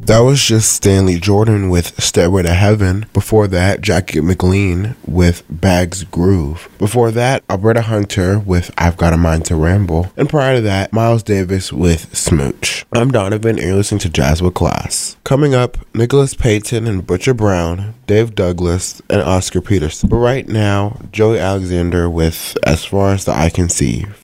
That was just Stanley Jordan with Stairway to Heaven. Before that, Jackie McLean with Bag's Groove. Before that, Alberta Hunter with I've Got a Mind to Ramble. And prior to that, Miles Davis with Smooch. I'm Donovan, and you're listening to Jazz with Class. Coming up, Nicholas Payton and Butcher Brown, Dave Douglas, and Oscar Peterson. But right now, Joey Alexander with As Far as the Eye Can See